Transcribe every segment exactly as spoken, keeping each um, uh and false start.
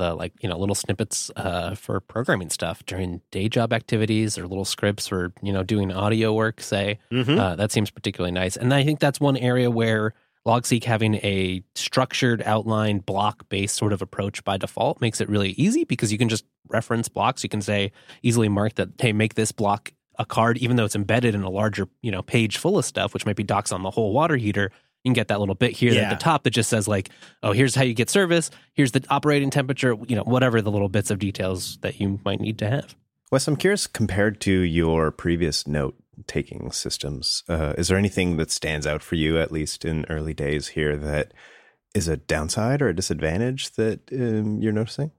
the like, you know, little snippets uh, for programming stuff during day job activities or little scripts for, you know, doing audio work, say. Mm-hmm. Uh, that seems particularly nice. And I think that's one area where Logseq having a structured outline block-based sort of approach by default makes it really easy because you can just reference blocks. You can say, easily mark that, hey, make this block a card, even though it's embedded in a larger, you know, page full of stuff, which might be docs on the whole water heater. You can get that little bit here yeah. at the top that just says like, oh, here's how you get service. Here's the operating temperature, you know, whatever the little bits of details that you might need to have. Wes, I'm curious, compared to your previous note-taking systems, uh, is there anything that stands out for you, at least in early days here, that is a downside or a disadvantage that um, you're noticing?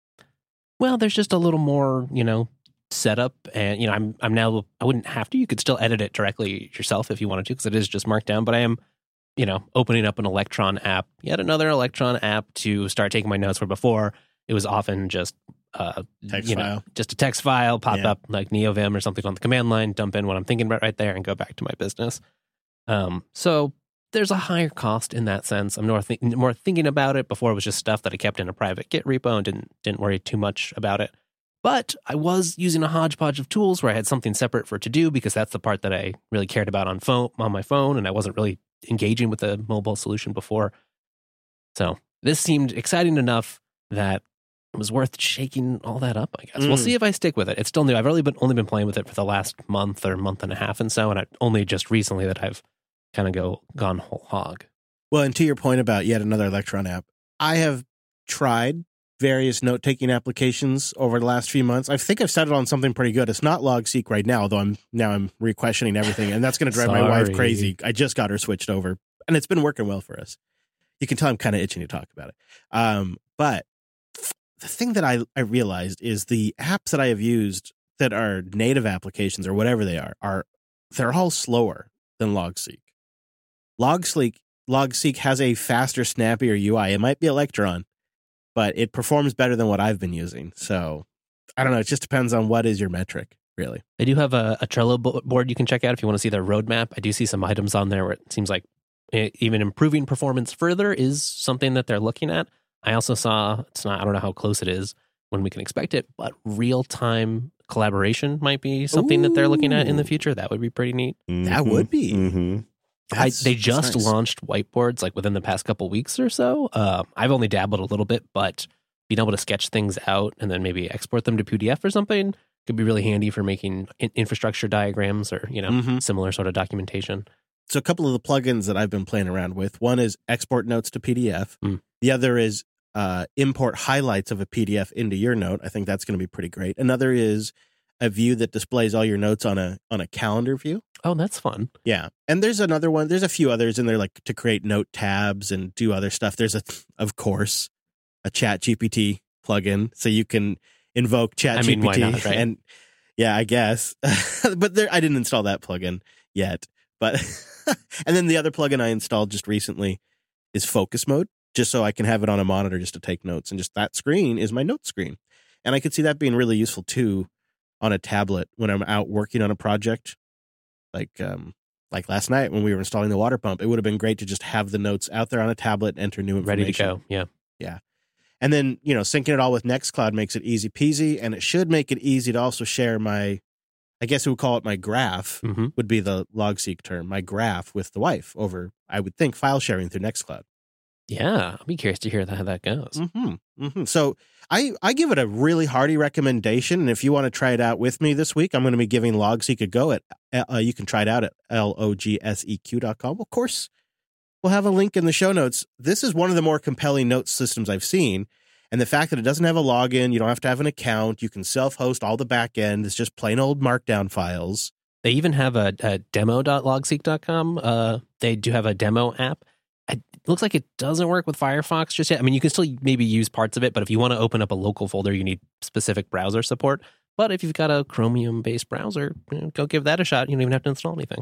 Well, there's just a little more, you know, setup, and you know, I'm I'm now I wouldn't have to. You could still edit it directly yourself if you wanted to, because it is just marked down. But I am, you know, opening up an Electron app, yet another Electron app to start taking my notes. Where before it was often just uh, text you know, file, just a text file pop yeah. up like NeoVim or something on the command line, dump in what I'm thinking about right there, and go back to my business. Um, so there's a higher cost in that sense. I'm more th- more thinking about it. Before it was just stuff that I kept in a private Git repo and didn't didn't worry too much about it. But I was using a hodgepodge of tools where I had something separate for to do because that's the part that I really cared about on phone on my phone, and I wasn't really engaging with a mobile solution before. So this seemed exciting enough that it was worth shaking all that up, I guess. Mm. We'll see if I stick with it. It's still new. I've really been only been playing with it for the last month or month and a half and so, and I, only just recently that I've kind of go gone whole hog. Well, and to your point about yet another Electron app, I have tried various note-taking applications over the last few months. I think I've settled on something pretty good. It's not Logseq right now, though I'm now I'm re-questioning everything, and that's going to drive my wife crazy. I just got her switched over, and it's been working well for us. You can tell I'm kind of itching to talk about it. Um, but the thing that I, I realized is the apps that I have used that are native applications or whatever they are, are they're all slower than Logseq. Logseq, Logseq has a faster, snappier U I. It might be Electron, but it performs better than what I've been using. So I don't know. It just depends on what is your metric, really. They do have a, a Trello board you can check out if you want to see their roadmap. I do see some items on there where it seems like it, even improving performance further is something that they're looking at. I also saw, it's not, I don't know how close it is when we can expect it, but real-time collaboration might be something Ooh. that they're looking at in the future. That would be pretty neat. Mm-hmm. That would be. Mm-hmm. I, they just nice. launched whiteboards like within the past couple weeks or so. Uh, I've only dabbled a little bit, but being able to sketch things out and then maybe export them to P D F or something could be really handy for making in- infrastructure diagrams or, you know, mm-hmm. similar sort of documentation. So a couple of the plugins that I've been playing around with, one is export notes to P D F. Mm. The other is uh, import highlights of a P D F into your note. I think that's going to be pretty great. Another is a view that displays all your notes on a on a calendar view. Oh, that's fun. Yeah. And there's another one. There's a few others in there, like to create note tabs and do other stuff. There's, a, of course, a Chat G P T plugin. So you can invoke Chat G P T. I mean, why not, right? And yeah, I guess. But there, I didn't install that plugin yet. But and then the other plugin I installed just recently is Focus Mode, just so I can have it on a monitor just to take notes. And just that screen is my note screen. And I could see that being really useful, too, on a tablet when I'm out working on a project. Like um, like last night when we were installing the water pump, it would have been great to just have the notes out there on a tablet, enter new information. Ready to go, yeah. Yeah. And then, you know, syncing it all with Nextcloud makes it easy peasy, and it should make it easy to also share my, I guess we would call it my graph, mm-hmm. would be the Logseq term, my graph with the wife over, I would think, file sharing through Nextcloud. Yeah, I'll be curious to hear how that goes. Mm-hmm. Mm-hmm. So I, I give it a really hearty recommendation, and if you want to try it out with me this week, I'm going to be giving Logseq a go. At uh, you can try it out at L O G S E Q dot com. Of course, we'll have a link in the show notes. This is one of the more compelling note systems I've seen, and the fact that it doesn't have a login, you don't have to have an account, you can self-host all the back end. It's just plain old Markdown files. They even have a, a demo dot logseq dot com. Uh, they do have a demo app. It looks like it doesn't work with Firefox just yet. I mean, you can still maybe use parts of it, but if you want to open up a local folder, you need specific browser support. But if you've got a Chromium-based browser, you know, go give that a shot. You don't even have to install anything.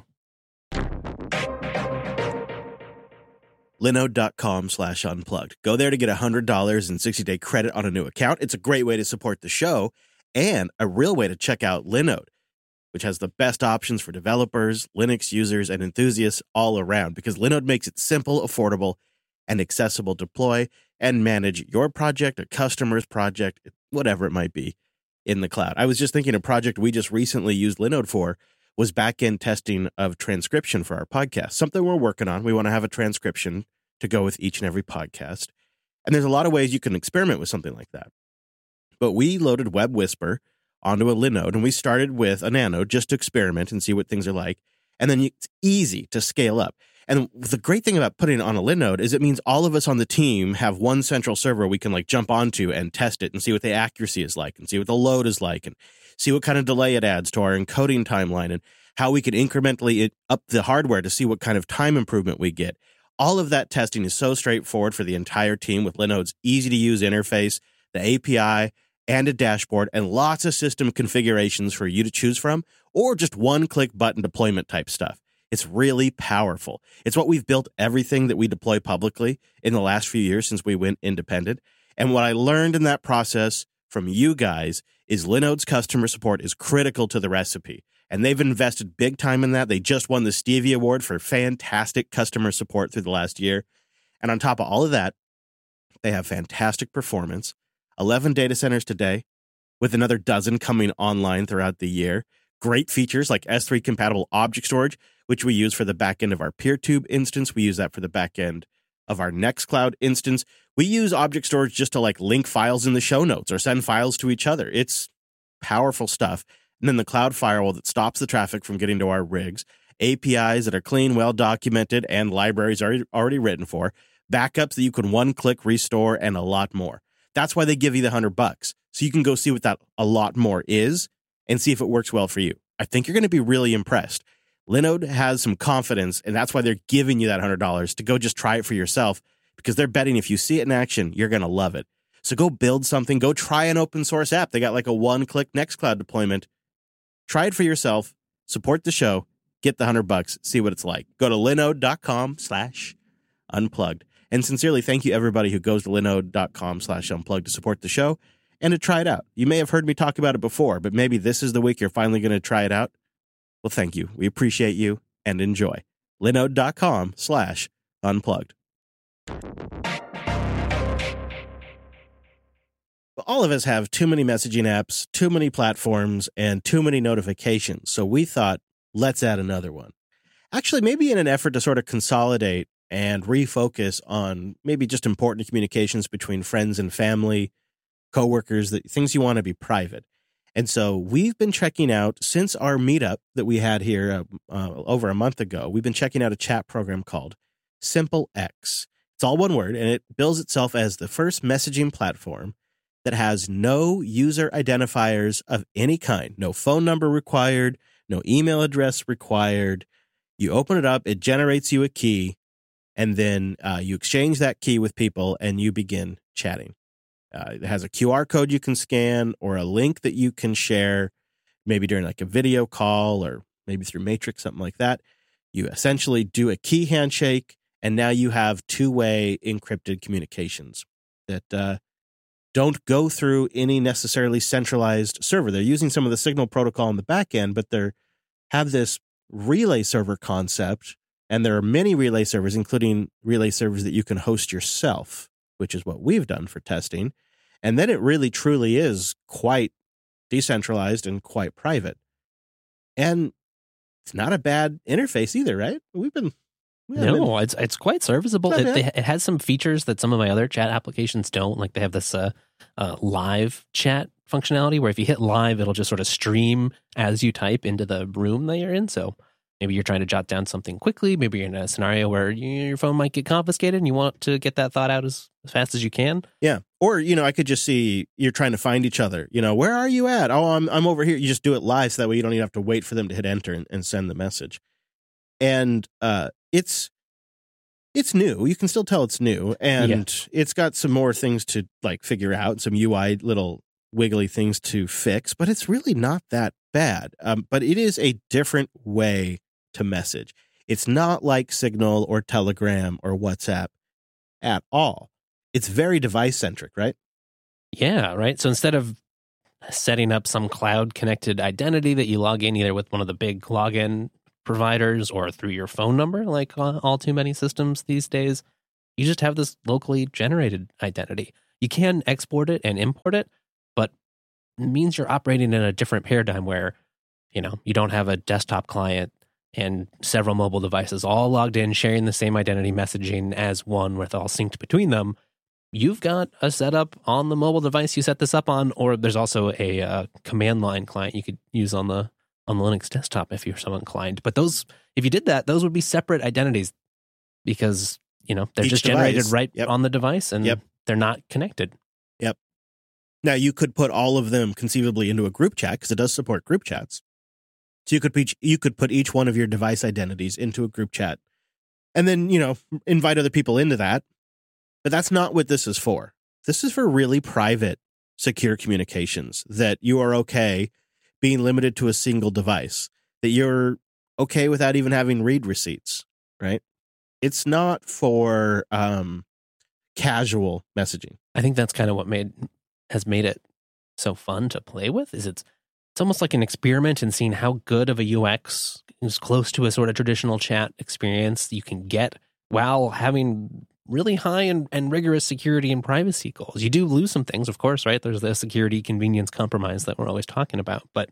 Linode.com slash unplugged. Go there to get one hundred dollars and sixty-day credit on a new account. It's a great way to support the show and a real way to check out Linode, which has the best options for developers, Linux users, and enthusiasts all around, because Linode makes it simple, affordable, and accessible to deploy and manage your project, a customer's project, whatever it might be in the cloud. I was just thinking a project we just recently used Linode for was back-end testing of transcription for our podcast, something we're working on. We want to have a transcription to go with each and every podcast. And there's a lot of ways you can experiment with something like that. But we loaded WebWhisper onto a Linode, and we started with a Nano just to experiment and see what things are like. And then it's easy to scale up. And the great thing about putting it on a Linode is it means all of us on the team have one central server we can like jump onto and test it and see what the accuracy is like and see what the load is like and see what kind of delay it adds to our encoding timeline and how we can incrementally up the hardware to see what kind of time improvement we get. All of that testing is so straightforward for the entire team with Linode's easy-to-use interface, the A P I, and a dashboard, and lots of system configurations for you to choose from, or just one-click button deployment type stuff. It's really powerful. It's what we've built everything that we deploy publicly in the last few years since we went independent. And what I learned in that process from you guys is Linode's customer support is critical to the recipe. And they've invested big time in that. They just won the Stevie Award for fantastic customer support through the last year. And on top of all of that, they have fantastic performance, eleven data centers today, with another dozen coming online throughout the year. Great features like S three compatible object storage, which we use for the back end of our PeerTube instance. We use that for the back end of our Nextcloud instance. We use object storage just to like link files in the show notes or send files to each other. It's powerful stuff. And then the cloud firewall that stops the traffic from getting to our rigs, A P Is that are clean, well documented, and libraries already, already written for, backups that you can one click restore, and a lot more. That's why they give you the hundred bucks. So you can go see what that a lot more is and see if it works well for you. I think you're going to be really impressed. Linode has some confidence, and that's why they're giving you that one hundred dollars to go just try it for yourself, because they're betting if you see it in action, you're going to love it. So go build something. Go try an open source app. They got like a one-click Nextcloud deployment. Try it for yourself. Support the show. Get the one hundred bucks. See what it's like. Go to linode.com slash unplugged. And sincerely, thank you everybody who goes to linode.com slash unplugged to support the show and to try it out. You may have heard me talk about it before, but maybe this is the week you're finally going to try it out. Well, thank you. We appreciate you and enjoy. Linode.com slash unplugged. All of us have too many messaging apps, too many platforms, and too many notifications. So we thought, let's add another one. Actually, maybe in an effort to sort of consolidate and refocus on maybe just important communications between friends and family, coworkers, that things you want to be private. And so we've been checking out, since our meetup that we had here uh, uh, over a month ago, we've been checking out a chat program called SimpleX. It's all one word, and it bills itself as the first messaging platform that has no user identifiers of any kind, no phone number required, no email address required. You open it up, it generates you a key, and then uh, you exchange that key with people, and you begin chatting. Uh, it has a Q R code you can scan or a link that you can share, maybe during like a video call or maybe through Matrix, something like that. You essentially do a key handshake, and now you have two-way encrypted communications that uh, don't go through any necessarily centralized server. They're using some of the Signal protocol on the back end, but they have this relay server concept, and there are many relay servers, including relay servers that you can host yourself, which is what we've done for testing. And then it really truly is quite decentralized and quite private. And it's not a bad interface either, right? We've been... We no, been, it's it's quite serviceable. It, they, it has some features that some of my other chat applications don't. Like they have this uh, uh, live chat functionality where if you hit live, it'll just sort of stream as you type into the room that you're in. So maybe you're trying to jot down something quickly. Maybe you're in a scenario where you, your phone might get confiscated and you want to get that thought out as, as fast as you can. Yeah. Or, you know, I could just see you're trying to find each other. You know, where are you at? Oh, I'm I'm over here. You just do it live so that way you don't even have to wait for them to hit enter and, and send the message. And uh, it's it's new. You can still tell it's new. And yeah. It's got some more things to like figure out, some U I little wiggly things to fix, but it's really not that bad. Um, but it is a different way to message. It's not like Signal or Telegram or WhatsApp at all. It's very device centric, right? Yeah, right. So instead of setting up some cloud connected identity that you log in either with one of the big login providers or through your phone number, like all too many systems these days, you just have this locally generated identity. You can export it and import it, but it means you're operating in a different paradigm where, you know, you don't have a desktop client and several mobile devices all logged in, sharing the same identity messaging as one with all synced between them. You've got a setup on the mobile device you set this up on, or there's also a uh, command line client you could use on the on the Linux desktop if you're so inclined. But those, if you did that, those would be separate identities because, you know, they're Each just device. generated right Yep. on the device and Yep. they're not connected. Yep. Now, you could put all of them conceivably into a group chat because it does support group chats. So you could each, you could put each one of your device identities into a group chat and then, you know, invite other people into that. But that's not what this is for. This is for really private, secure communications that you are okay being limited to a single device, that you're okay without even having read receipts, right? It's not for um, casual messaging. I think that's kind of what made has made it so fun to play with. Is it's it's almost like an experiment in seeing how good of a U X is close to a sort of traditional chat experience you can get while having really high and, and rigorous security and privacy goals. You do lose some things, of course, right? There's the security convenience compromise that we're always talking about. But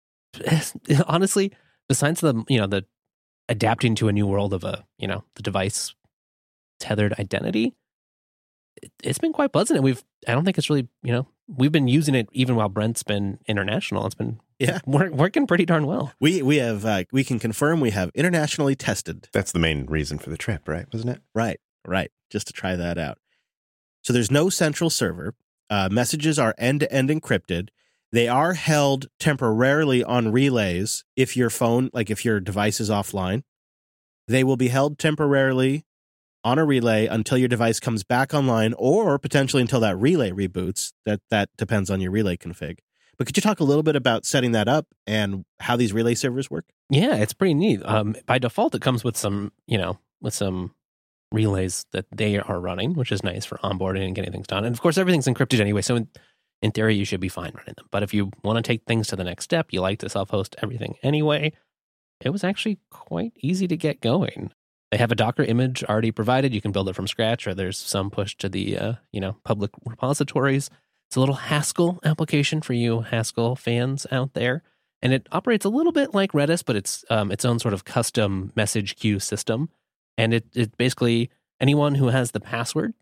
honestly, besides the, you know, the adapting to a new world of a, you know, the device tethered identity, it, it's been quite pleasant. And we've, I don't think it's really, you know, we've been using it even while Brent's been international. It's been Yeah. work, working pretty darn well. We we have uh, we can confirm we have internationally tested. That's the main reason for the trip, right? Wasn't it? Right, right. Just to try that out. So there's no central server. Uh, messages are end-to-end encrypted. They are held temporarily on relays if your phone, like if your device is offline. They will be held temporarily on a relay until your device comes back online or potentially until that relay reboots. That that depends on your relay config. But could you talk a little bit about setting that up and how these relay servers work? Yeah, it's pretty neat. Um, by default, it comes with some, you know, with some relays that they are running, which is nice for onboarding and getting things done. And of course, everything's encrypted anyway. So in, in theory, you should be fine running them. But if you want to take things to the next step, you like to self-host everything anyway, it was actually quite easy to get going. They have a Docker image already provided. You can build it from scratch, or there's some push to the, uh, you know, public repositories. It's a little Haskell application for you Haskell fans out there. And it operates a little bit like Redis, but it's um, its own sort of custom message queue system. And it, it basically, anyone who has the password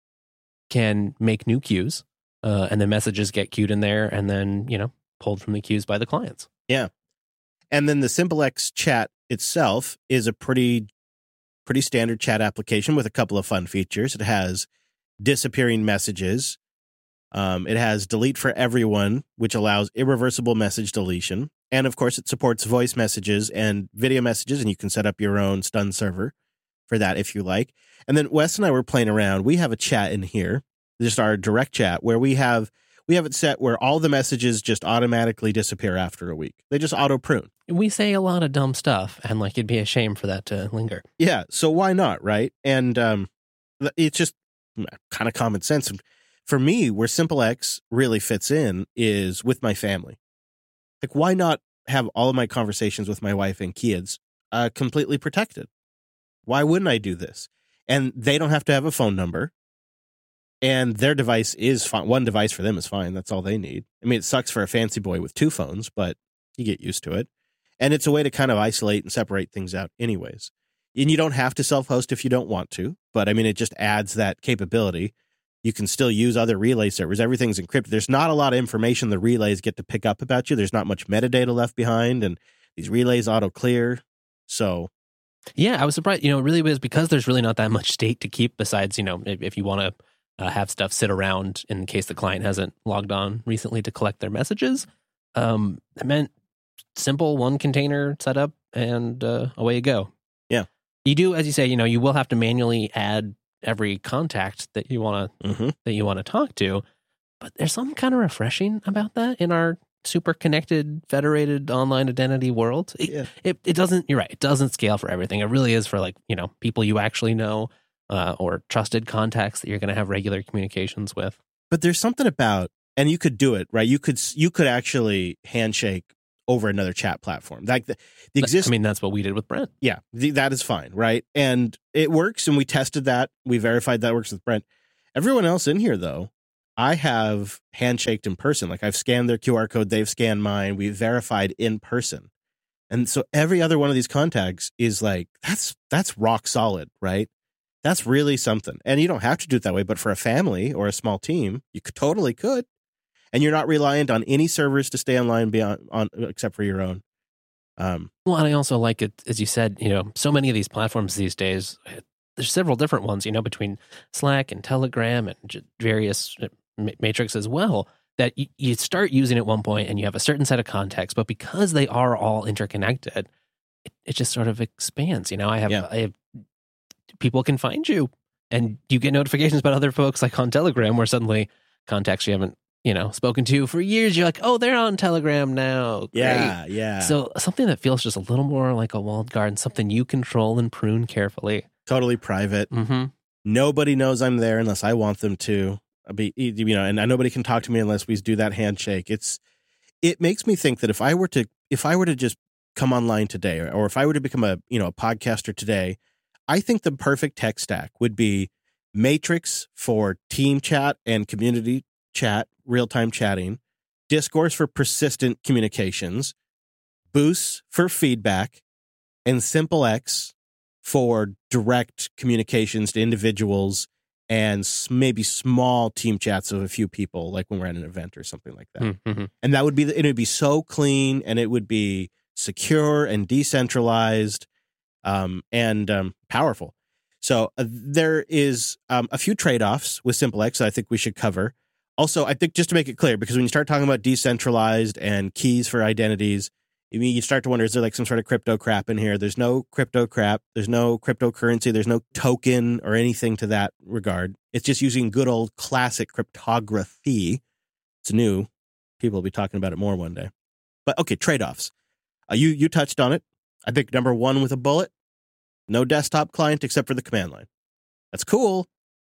can make new queues, uh, and the messages get queued in there and then, you know, pulled from the queues by the clients. Yeah. And then the SimpleX chat itself is a pretty, pretty standard chat application with a couple of fun features. It has disappearing messages. Um, it has delete for everyone, which allows irreversible message deletion. And of course, it supports voice messages and video messages, and you can set up your own stun server for that if you like. And then Wes and I were playing around. We have a chat in here, just our direct chat, where we have we have it set where all the messages just automatically disappear after a week. They just auto prune. We say a lot of dumb stuff, and like it'd be a shame for that to linger. Yeah, so why not, right? And um, it's just kind of common sense. For me, where SimpleX really fits in is with my family. Like, why not have all of my conversations with my wife and kids uh, completely protected? Why wouldn't I do this? And they don't have to have a phone number. And their device is fine. One device for them is fine. That's all they need. I mean, it sucks for a fancy boy with two phones, but you get used to it. And it's a way to kind of isolate and separate things out anyways. And you don't have to self-host if you don't want to. But, I mean, it just adds that capability. You can still use other relay servers. Everything's encrypted. There's not a lot of information the relays get to pick up about you. There's not much metadata left behind. And these relays auto-clear. So... Yeah, I was surprised. You know, it really was because there's really not that much state to keep besides, you know, if, if you want to uh, have stuff sit around in case the client hasn't logged on recently to collect their messages. Um, it meant simple one container setup and uh, away you go. Yeah. You do, as you say, you know, you will have to manually add every contact that you want to mm-hmm. that you want to talk to. But there's something kind of refreshing about that in our super connected, federated online identity world. It, yeah. it it doesn't, you're right, it doesn't scale for everything. It really is for like, you know, people you actually know uh, or trusted contacts that you're going to have regular communications with. But there's something about, and you could do it, right? You could you could actually handshake over another chat platform. Like the, the exist- I mean, that's what we did with Brent. Yeah, the, that is fine, right? And it works, and we tested that. We verified that works with Brent. Everyone else in here, though, I have handshaked in person. Like I've scanned their Q R code, they've scanned mine, we verified in person. And so every other one of these contacts is like, that's that's rock solid, right? That's really something. And you don't have to do it that way, but for a family or a small team, you could, totally could. And you're not reliant on any servers to stay online beyond on except for your own. Um, well, and I also like it, as you said, you know, so many of these platforms these days, there's several different ones, you know, between Slack and Telegram and various Matrix as well, that you, you start using at one point and you have a certain set of contacts, but because they are all interconnected, it, it just sort of expands. You know, I have, yeah. I have people can find you and you get notifications about other folks like on Telegram where suddenly contacts you haven't, you know, spoken to for years. You're like, oh, they're on Telegram now. Great. Yeah, yeah. So something that feels just a little more like a walled garden, something you control and prune carefully. Totally private. Mm-hmm. Nobody knows I'm there unless I want them to. I'll be, you know, and nobody can talk to me unless we do that handshake. It's, it makes me think that if I were to, if I were to just come online today, or, or if I were to become a, you know, a podcaster today, I think the perfect tech stack would be Matrix for team chat and community chat, real-time chatting, Discourse for persistent communications, Boost for feedback, and SimpleX for direct communications to individuals and maybe small team chats of a few people, like when we're at an event or something like that. Mm-hmm. And that would be, it would be so clean, and it would be secure and decentralized, um, and um, powerful. So uh, there is um, a few trade-offs with SimpleX that I think we should cover. Also, I think just to make it clear, because when you start talking about decentralized and keys for identities, I mean, you start to wonder, is there like some sort of crypto crap in here? There's no crypto crap. There's no cryptocurrency. There's no token or anything to that regard. It's just using good old classic cryptography. It's new. People will be talking about it more one day. But okay, trade-offs. Uh, you you touched on it. I think number one with a bullet, no desktop client except for the command line. That's cool,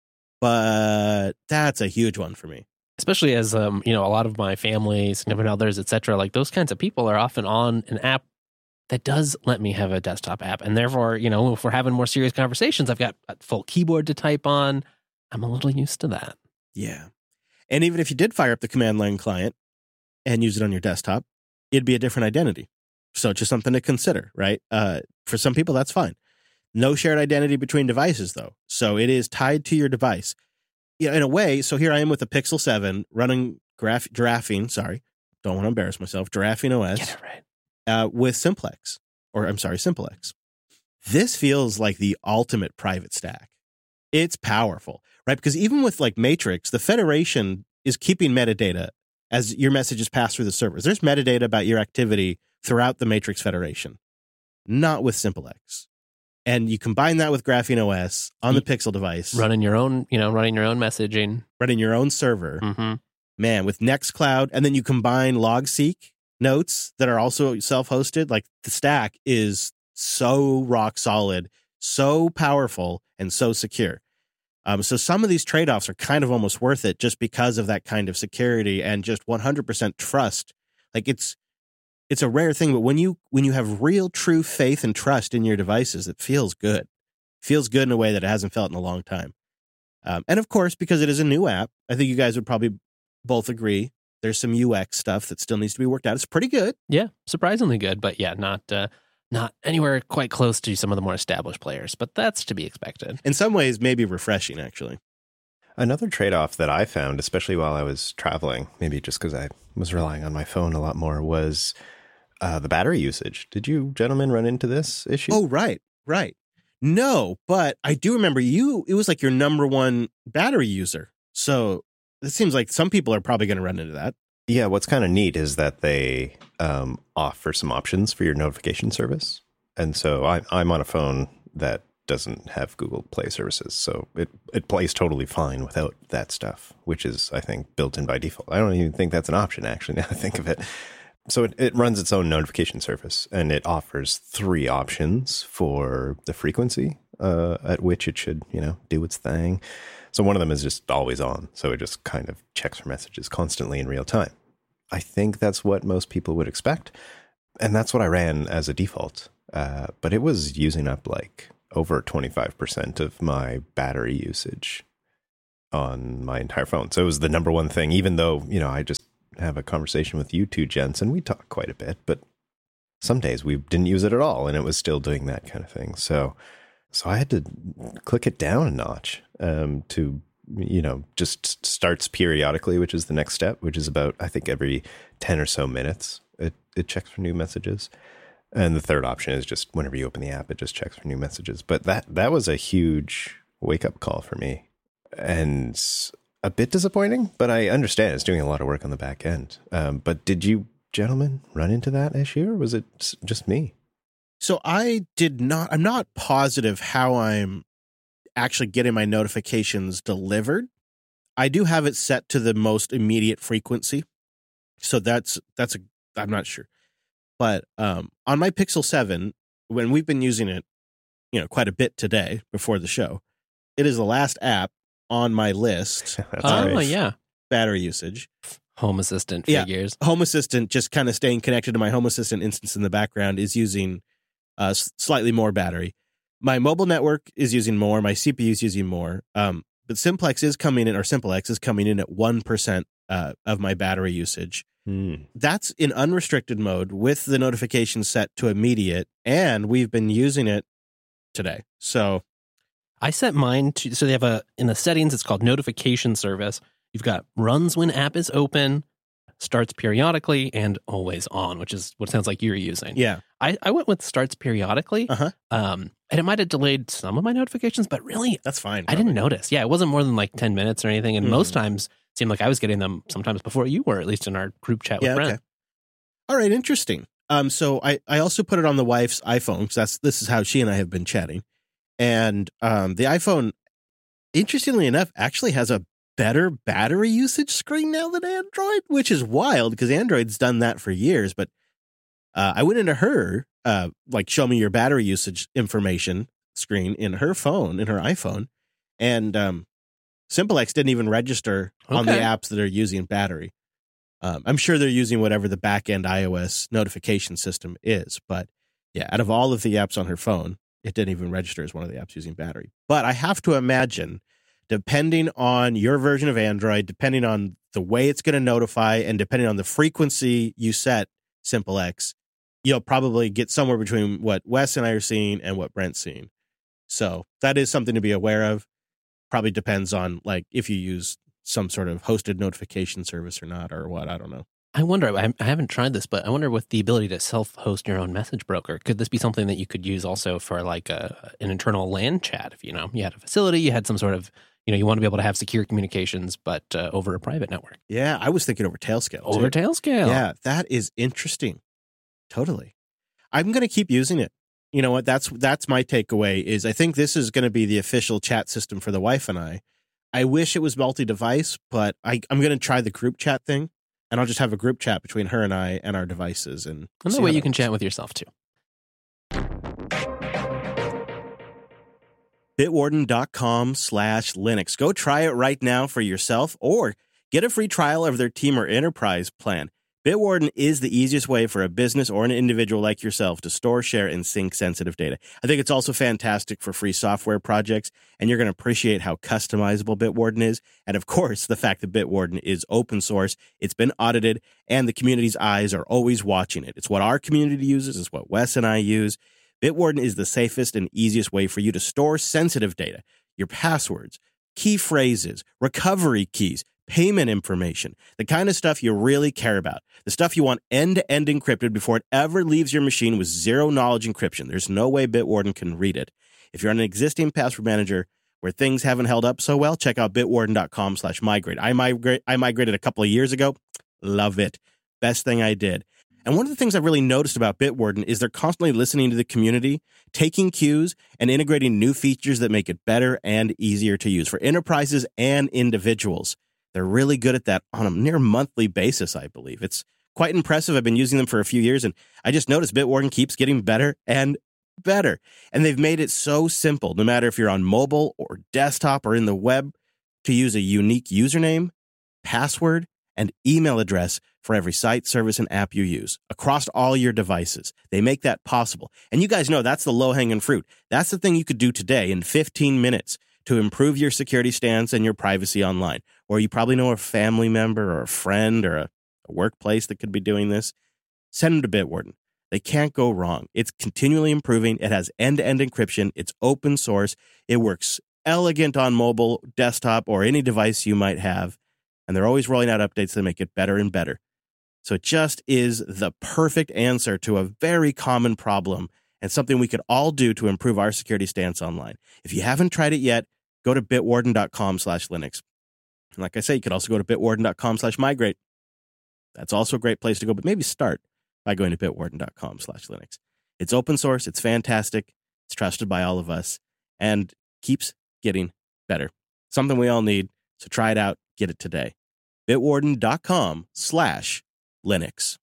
but that's a huge one for me. Especially as, um, you know, a lot of my family, significant others, et cetera, like those kinds of people are often on an app that does let me have a desktop app. And therefore, you know, if we're having more serious conversations, I've got a full keyboard to type on. I'm a little used to that. Yeah. And even if you did fire up the command line client and use it on your desktop, it'd be a different identity. So just something to consider, right? Uh, for some people, that's fine. No shared identity between devices, though. So it is tied to your device. Yeah, in a way, so here I am with a Pixel seven running graph, Giraffing, sorry, don't want to embarrass myself, Giraffing O S. Get it right. Uh, with Simplex, or I'm sorry, SimpleX. This feels like the ultimate private stack. It's powerful, right? Because even with like Matrix, the Federation is keeping metadata as your messages pass through the servers. There's metadata about your activity throughout the Matrix Federation, not with SimpleX. And you combine that with Graphene O S on the Pixel device. Running your own, you know, running your own messaging. Running your own server. Mm-hmm. Man, with Nextcloud. And then you combine LogSeq notes that are also self-hosted. Like the stack is so rock solid, so powerful, and so secure. Um, so some of these trade-offs are kind of almost worth it just because of that kind of security and just one hundred percent trust. Like it's, It's a rare thing, but when you when you have real, true faith and trust in your devices, it feels good. It feels good in a way that it hasn't felt in a long time. Um, and of course, because it is a new app, I think you guys would probably both agree there's some U X stuff that still needs to be worked out. It's pretty good. Yeah, surprisingly good, but yeah, not uh, not anywhere quite close to some of the more established players, but that's to be expected. In some ways, maybe refreshing, actually. Another trade-off that I found, especially while I was traveling, maybe just because I was relying on my phone a lot more, was uh, the battery usage. Did you gentlemen run into this issue? Oh, right, right. No, but I do remember you, it was like your number one battery user. So it seems like some people are probably going to run into that. Yeah, what's kind of neat is that they um, offer some options for your notification service. And so I, I'm on a phone that doesn't have Google Play services. So it, it plays totally fine without that stuff, which is, I think, built in by default. I don't even think that's an option, actually, now I think of it. So it, it runs its own notification service, and it offers three options for the frequency uh, at which it should, you know, do its thing. So one of them is just always on. So it just kind of checks for messages constantly in real time. I think that's what most people would expect. and that's what I ran as a default. Uh, but it was using up like over twenty-five percent of my battery usage on my entire phone. So it was the number one thing, even though, you know, I just have a conversation with you two gents and we talk quite a bit, but some days we didn't use it at all and it was still doing that kind of thing. So, so I had to click it down a notch um, to, you know, just starts periodically, which is the next step, which is about, I think, every ten or so minutes, it, it checks for new messages. And the third option is just whenever you open the app, it just checks for new messages. But that, that was a huge wake up call for me. And a bit disappointing, but I understand it's doing a lot of work on the back end. Um, but did you gentlemen run into that issue, or was it just me? So I did not, I'm not positive how I'm actually getting my notifications delivered. I do have it set to the most immediate frequency. So that's, that's a, I'm not sure. But um, on my Pixel seven, when we've been using it, you know, quite a bit today before the show, it is the last app on my list. Oh, of yeah. Battery usage. Home Assistant Yeah. figures. Home Assistant, just kind of staying connected to my Home Assistant instance in the background, is using uh, s- slightly more battery. My mobile network is using more. My C P U is using more. Um, but Simplex is coming in, or SimpleX is coming in at one percent uh, of my battery usage. Hmm. That's in unrestricted mode with the notification set to immediate, and we've been using it today. So I set mine to, so they have a, in the settings, it's called notification service. You've got runs when app is open, starts periodically, and always on, which is what it sounds like you're using. yeah, I, I went with starts periodically. uh-huh. Um, and it might have delayed some of my notifications, but really, That's fine. I didn't notice. Yeah, it wasn't more than like ten minutes or anything. And Mhm. most times it seemed like I was getting them sometimes before you were, at least in our group chat with Yeah, Brent. okay. All right, interesting. Um, so I, I also put it on the wife's iPhone, because that's this is how she and I have been chatting. And um, the iPhone, interestingly enough, actually has a better battery usage screen now than Android, which is wild because Android's done that for years. But uh, I went into her, uh, like, show me your battery usage information screen in her phone, in her iPhone, and um, SimpleX didn't even register on the Okay. apps that are using battery. Um, I'm sure they're using whatever the back-end iOS notification system is. But yeah, out of all of the apps on her phone, it didn't even register as one of the apps using battery. But I have to imagine, depending on your version of Android, depending on the way it's going to notify, and depending on the frequency you set SimpleX, you'll probably get somewhere between what Wes and I are seeing and what Brent's seeing. So that is something to be aware of. Probably depends on, like, if you use some sort of hosted notification service or not, or what. I don't know. I wonder, I, I haven't tried this, but I wonder with the ability to self-host your own message broker, could this be something that you could use also for like a, an internal LAN chat? If, you know, you had a facility, you had some sort of, you know, you want to be able to have secure communications, but uh, over a private network. Yeah, I was thinking over Tailscale. Over too. Tailscale. Yeah, that is interesting. Totally. I'm going to keep using it. You know what? That's that's my takeaway is I think this is going to be the official chat system for the wife and I. I wish it was multi-device, but I, I'm going to try the group chat thing, and I'll just have a group chat between her and I and our devices. And, And see that way how you that can works. chat with yourself too. Bitwarden.com slash Linux. Go try it right now for yourself, or get a free trial of their team or enterprise plan. Bitwarden is the easiest way for a business or an individual like yourself to store, share, and sync sensitive data. I think it's also fantastic for free software projects, and you're going to appreciate how customizable Bitwarden is. And of course, the fact that Bitwarden is open source, it's been audited, and the community's eyes are always watching it. It's what our community uses, it's what Wes and I use. Bitwarden is the safest and easiest way for you to store sensitive data, your passwords, key phrases, recovery keys, payment information, the kind of stuff you really care about, the stuff you want end-to-end encrypted before it ever leaves your machine with zero knowledge encryption. There's no way Bitwarden can read it. If you're on an existing password manager where things haven't held up so well, check out bitwarden.com slash migrate. I migrate. I migrated a couple of years ago. Love it. Best thing I did. And one of the things I've really noticed about Bitwarden is they're constantly listening to the community, taking cues, and integrating new features that make it better and easier to use for enterprises and individuals. They're really good at that on a near monthly basis, I believe. It's quite impressive. I've been using them for a few years, and I just noticed Bitwarden keeps getting better and better. And they've made it so simple, no matter if you're on mobile or desktop or in the web, to use a unique username, password, and email address for every site, service, and app you use across all your devices. They make that possible. And you guys know that's the low-hanging fruit. That's the thing you could do today in fifteen minutes to improve your security stance and your privacy online. Or you probably know a family member or a friend or a, a workplace that could be doing this. Send them to Bitwarden. They can't go wrong. It's continually improving. It has end-to-end encryption. It's open source. It works elegant on mobile, desktop, or any device you might have. And they're always rolling out updates that make it better and better. So it just is the perfect answer to a very common problem and something we could all do to improve our security stance online. If you haven't tried it yet, go to bitwarden.com slash Linux. And like I say, you could also go to bitwarden.com slash migrate. That's also a great place to go, but maybe start by going to bitwarden.com slash Linux. It's open source. It's fantastic. It's trusted by all of us and keeps getting better. Something we all need. So try it out. Get it today. bitwarden.com slash Linux.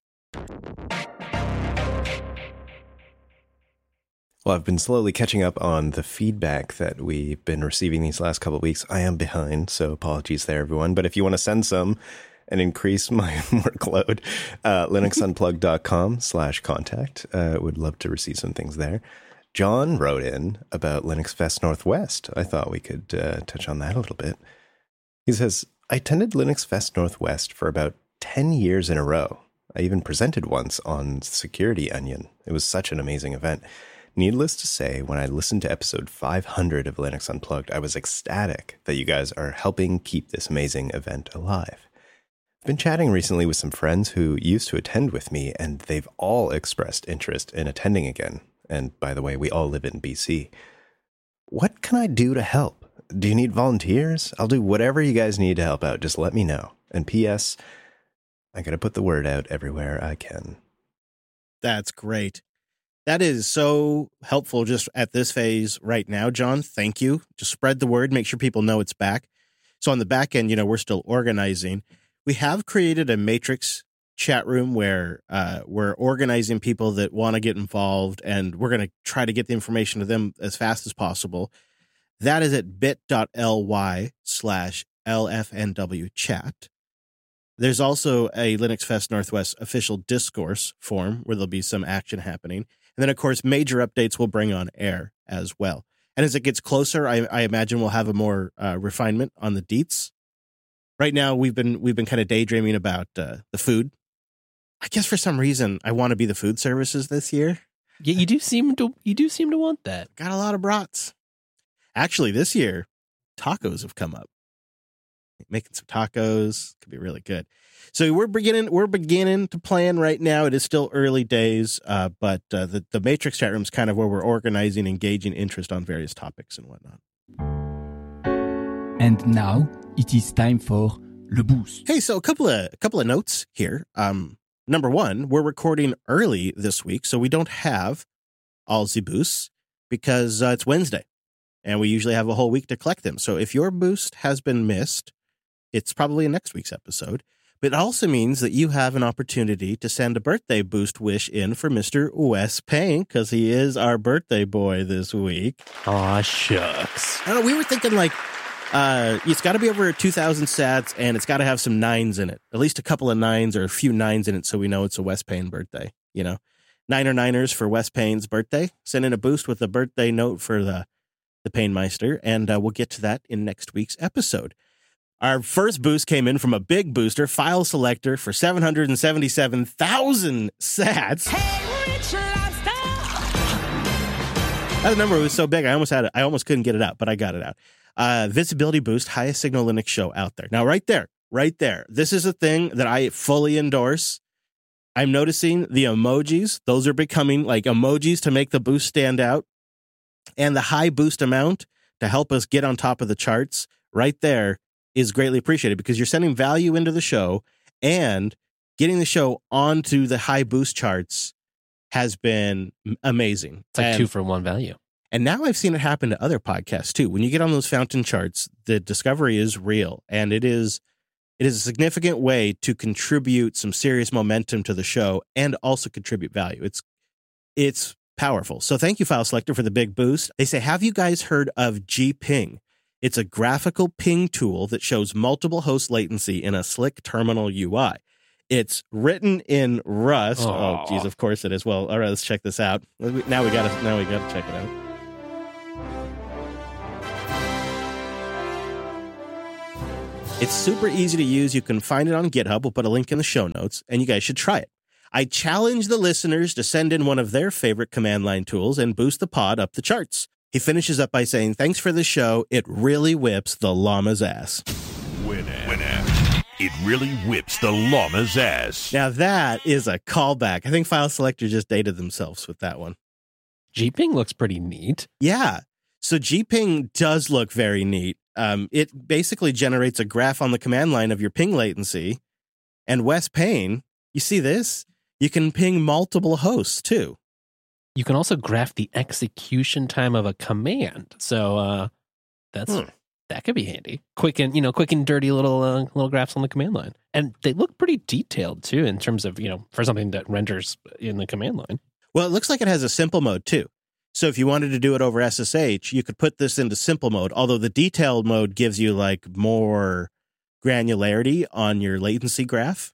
Well, I've been slowly catching up on the feedback that we've been receiving these last couple of weeks. I am behind, so apologies there, everyone. But if you want to send some and increase my workload, uh, linuxunplugged.com slash contact. Uh, would love to receive some things there. John wrote in about Linux Fest Northwest. I thought we could uh, touch on that a little bit. He says, I attended Linux Fest Northwest for about ten years in a row. I even presented once on Security Onion. It was such an amazing event. Needless to say, when I listened to episode five hundred of Linux Unplugged, I was ecstatic that you guys are helping keep this amazing event alive. I've been chatting recently with some friends who used to attend with me, and they've all expressed interest in attending again. And by the way, we all live in B C. What can I do to help? Do you need volunteers? I'll do whatever you guys need to help out. Just let me know. And P S, I gotta put the word out everywhere I can. That's great. That is so helpful just at this phase right now, John. Thank you. Just spread the word. Make sure people know it's back. So on the back end, you know, we're still organizing. We have created a matrix chat room where uh, we're organizing people that want to get involved, and we're going to try to get the information to them as fast as possible. That is at bit.ly slash LFNW chat. There's also a Linux Fest Northwest official discourse forum where there'll be some action happening. And then, of course, major updates we'll bring on air as well. And as it gets closer, I, I imagine we'll have a more uh, refinement on the deets. Right now, we've been we've been kind of daydreaming about uh, the food. I guess for some reason, I want to be the food services this year. Yeah, you do seem to you do seem to want that. Got a lot of brats. Actually, this year, tacos have come up. Making some tacos could be really good. So we're beginning we're beginning to plan right now. It is still early days, uh, but uh, the the Matrix chat room is kind of where we're organizing, engaging interest on various topics and whatnot. And now it is time for Le Boost. Hey, so a couple of a couple of notes here. Um, number one, we're recording early this week, so we don't have all the boosts because uh, it's Wednesday, and we usually have a whole week to collect them. So if your boost has been missed, it's probably in next week's episode. But it also means that you have an opportunity to send a birthday boost wish in for Mister Wes Payne, because he is our birthday boy this week. Aw, shucks. I don't know, we were thinking like, uh, it's got to be over two thousand sats, and it's got to have some nines in it. At least a couple of nines or a few nines in it so we know it's a Wes Payne birthday, you know? Niner Niners for Wes Payne's birthday. Send in a boost with a birthday note for the, the Payne Meister, and uh, we'll get to that in next week's episode. Our first boost came in from a big booster, File Selector, for seven hundred seventy-seven thousand sats. Hey, Rich Lobster! That number was so big, I almost had it. I almost couldn't get it out, but I got it out. Uh, visibility boost, highest signal Linux show out there. Now, right there, right there. This is a thing that I fully endorse. I'm noticing the emojis. Those are becoming like emojis to make the boost stand out. And the high boost amount to help us get on top of the charts right there is greatly appreciated because you're sending value into the show, and getting the show onto the high boost charts has been amazing. It's like and, two for one value. And now I've seen it happen to other podcasts too. When you get on those fountain charts, the discovery is real, and it is it is a significant way to contribute some serious momentum to the show and also contribute value. It's it's powerful. So thank you, File Selector, for the big boost. They say, have you guys heard of G-Ping? It's a graphical ping tool that shows multiple host latency in a slick terminal U I. It's written in Rust. Aww. Oh, geez, of course it is. Well, all right, let's check this out. Now we gotta, now we gotta check it out. It's super easy to use. You can find it on GitHub. We'll put a link in the show notes, and you guys should try it. I challenge the listeners to send in one of their favorite command line tools and boost the pod up the charts. He finishes up by saying, thanks for the show. It really whips the llama's ass. Winamp. Winamp. It really whips the llama's ass. Now that is a callback. I think File Selector just dated themselves with that one. Gping looks pretty neat. Yeah. So Gping does look very neat. Um, it basically generates a graph on the command line of your ping latency. And Wes Payne, you see this? You can ping multiple hosts too. You can also graph the execution time of a command. So uh, that's Hmm. that could be handy. Quick and you know, quick and dirty little uh, little graphs on the command line, and they look pretty detailed too in terms of you know for something that renders in the command line. Well, it looks like it has a simple mode too. So if you wanted to do it over S S H, you could put this into simple mode, although the detailed mode gives you like more granularity on your latency graph.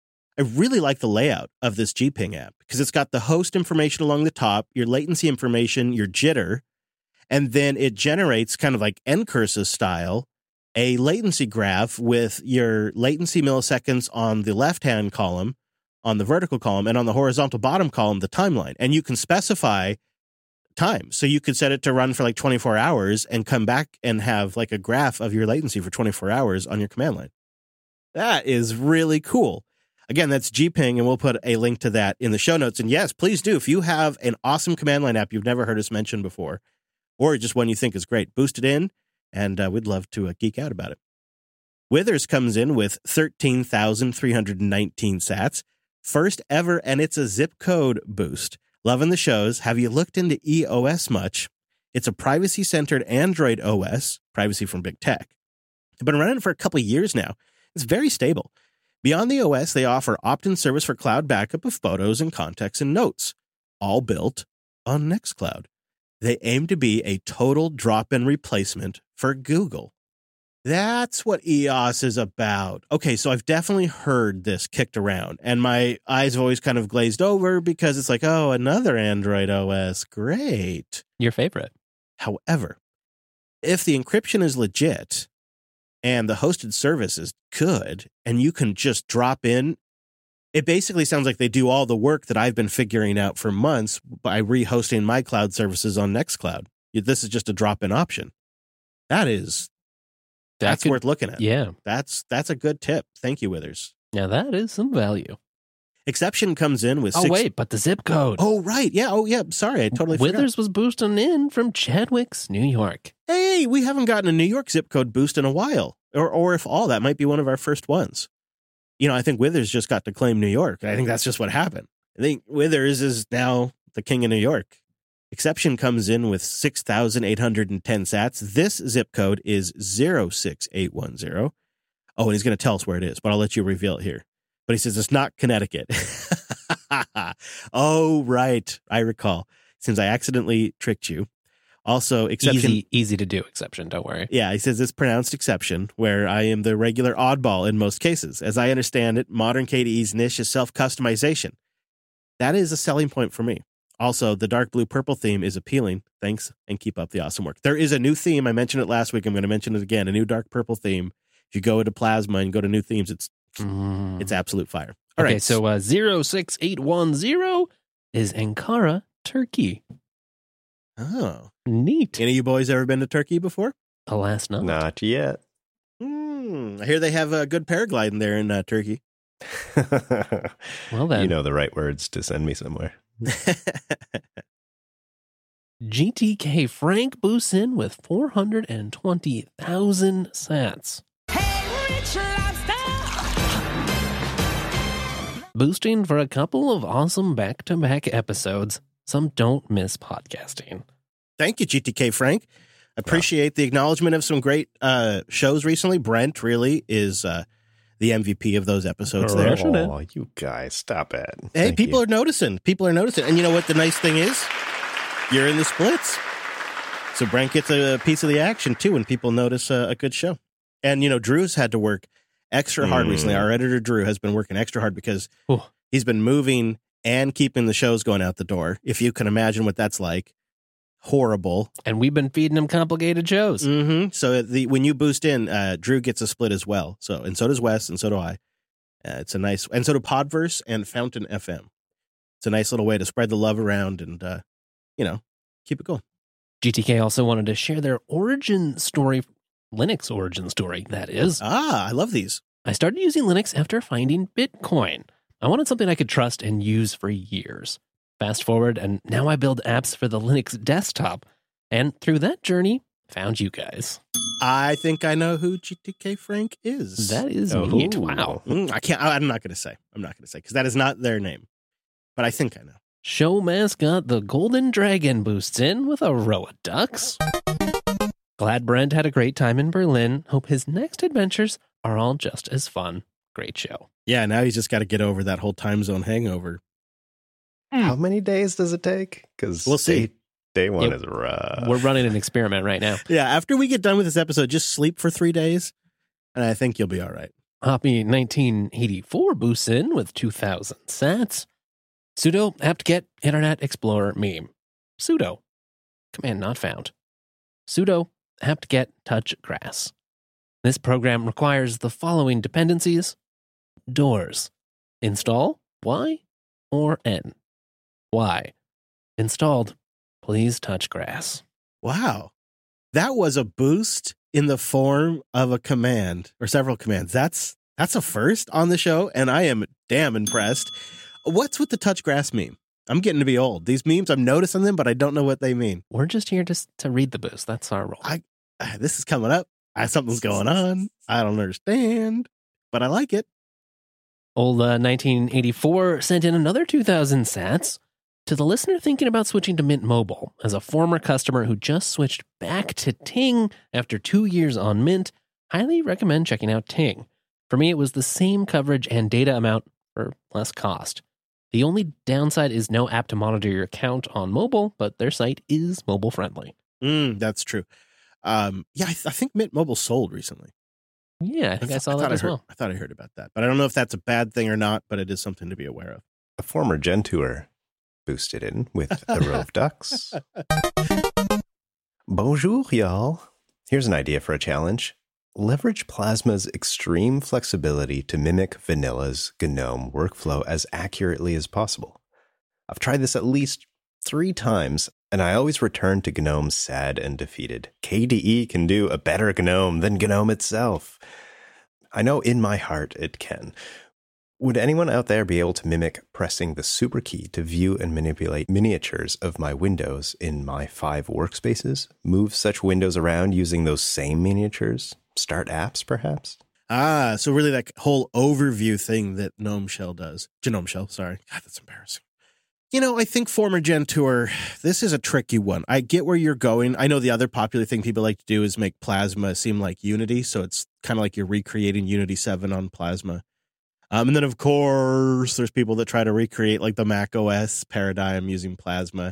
I really like the layout of this Gping app because it's got the host information along the top, your latency information, your jitter, and then it generates kind of like Ncurses style a latency graph with your latency milliseconds on the left-hand column, on the vertical column, and on the horizontal bottom column, the timeline. And you can specify time. So you could set it to run for like twenty-four hours and come back and have like a graph of your latency for twenty-four hours on your command line. That is really cool. Again, that's Gping, and we'll put a link to that in the show notes. And yes, please do. If you have an awesome command line app you've never heard us mention before, or just one you think is great, boost it in, and uh, we'd love to uh, geek out about it. Withers comes in with thirteen thousand three hundred nineteen sats. First ever, and it's a zip code boost. Loving the shows. Have you looked into E O S much? It's a privacy-centered Android O S, privacy from big tech. I've been running it for a couple of years now. It's very stable. Beyond the O S, they offer opt-in service for cloud backup of photos and contacts and notes, all built on Nextcloud. They aim to be a total drop-in replacement for Google. That's what E O S is about. Okay, so I've definitely heard this kicked around, and my eyes have always kind of glazed over because it's like, oh, another Android O S. Great. Your favorite. However, if the encryption is legit and the hosted service is good, and you can just drop in, it basically sounds like they do all the work that I've been figuring out for months by rehosting my cloud services on Nextcloud. This is just a drop-in option. That is, That that's could- worth looking at. Yeah. That's that's a good tip. Thank you, Withers. Now that is some value. Exception comes in with Oh six. wait, but the zip code. Oh, right. Yeah. Oh, yeah. Sorry. I totally forgot. Withers was boosting in from Chadwick's, New York. Hey, we haven't gotten a New York zip code boost in a while. Or, or if all, that might be one of our first ones. You know, I think Withers just got to claim New York. I think that's just what happened. I think Withers is now the king of New York. Exception comes in with six thousand eight hundred ten sats. This zip code is zero six eight one zero. Oh, and he's going to tell us where it is, but I'll let you reveal it here. But he says it's not Connecticut. Oh, right. I recall. Since I accidentally tricked you. Also, exception. Easy, easy to do exception. Don't worry. Yeah, he says it's pronounced exception, where I am the regular oddball in most cases. As I understand it, modern K D E's niche is self-customization. That is a selling point for me. Also, the dark blue purple theme is appealing. Thanks, and keep up the awesome work. There is a new theme. I mentioned it last week. I'm going to mention it again. A new dark purple theme. If you go into Plasma and go to new themes, it's Mm. it's absolute fire. All okay, right. so uh, zero six eight one zero is Ankara, Turkey. Oh, Neat. any of you boys ever been to Turkey before? Alas, not. Not yet. Hmm. I hear they have a good paragliding there in uh, Turkey. Well then, You know the right words to send me somewhere. G T K Frank boosts in with four hundred twenty thousand sats. Boosting for a couple of awesome back-to-back episodes. Some don't miss podcasting. Thank you, G T K Frank. Appreciate the acknowledgement of some great uh, shows recently. Brent really is uh, the M V P of those episodes there. Crushing it. Oh, you guys, stop it. Hey, Thank people you. are noticing. People are noticing. And you know what the nice thing is? You're in the splits. So Brent gets a piece of the action, too, when people notice a, a good show. And, you know, Drew's had to work extra hard mm. recently. Our editor, Drew, has been working extra hard because Ooh. he's been moving and keeping the shows going out the door. If you can imagine what that's like. Horrible. And we've been feeding him complicated shows. Mm-hmm. So the when you boost in, uh, Drew gets a split as well. So And so does Wes, and so do I. Uh, it's a nice, and so do Podverse and Fountain F M. It's a nice little way to spread the love around and, uh, you know, keep it going. G T K also wanted to share their origin story, Linux origin story, that is. Ah, I love these. I started using Linux after finding Bitcoin. I wanted something I could trust and use for years. Fast forward, and now I build apps for the Linux desktop. And through that journey, found you guys. I think I know who G T K Frank is. That is oh, neat. Wow. Mm, I can't, I'm not going to say. I'm not going to say, because that is not their name. But I think I know. Show mascot the Golden Dragon boosts in with a row of ducks. Glad Brent had a great time in Berlin. Hope his next adventures are all just as fun. Great show. Yeah, now he's just got to get over that whole time zone hangover. How many days does it take? Because we'll see. Day, day one yeah, is rough. We're running an experiment right now. Yeah, after we get done with this episode, just sleep for three days, and I think you'll be all right. Hoppy nineteen eighty-four boosts in with two thousand sats. Sudo apt-get Internet Explorer meme. Sudo. Command not found. Sudo apt-get touch grass. This program requires the following dependencies. Doors. Install Y or N. Y. Installed. Please touch grass. Wow. That was a boost in the form of a command or several commands. That's that's a first on the show, and I am damn impressed. What's with the touch grass meme? I'm getting to be old. These memes, I'm noticing them, but I don't know what they mean. We're just here to, to read the boost. That's our role. I, this is coming up. I, something's going on. I don't understand, but I like it. Old uh, nineteen eighty-four sent in another two thousand sats to the listener thinking about switching to Mint Mobile. As a former customer who just switched back to Ting after two years on Mint, highly recommend checking out Ting. For me, it was the same coverage and data amount for less cost. The only downside is no app to monitor your account on mobile, but their site is mobile friendly. Mm, that's true. Um, yeah, I, th- I think Mint Mobile sold recently. Yeah, I think I, th- I saw I that as I heard, well. I thought I heard about that, but I don't know if that's a bad thing or not, but it is something to be aware of. A former Gentour boosted in with a row of ducks. Bonjour, y'all. Here's an idea for a challenge. Leverage Plasma's extreme flexibility to mimic Vanilla's GNOME workflow as accurately as possible. I've tried this at least three times, and I always return to GNOME sad and defeated. K D E can do a better GNOME than GNOME itself. I know in my heart it can. Would anyone out there be able to mimic pressing the super key to view and manipulate miniatures of my windows in my five workspaces? Move such windows around using those same miniatures? Start apps, perhaps? Ah, so really that whole overview thing that GNOME Shell does. GNOME Shell, sorry. God, that's embarrassing. You know, I think former Gentour, this is a tricky one. I get where you're going. I know the other popular thing people like to do is make Plasma seem like Unity, so it's kind of like you're recreating Unity seven on Plasma. Um, and then, of course, there's people that try to recreate like the Mac O S paradigm using Plasma.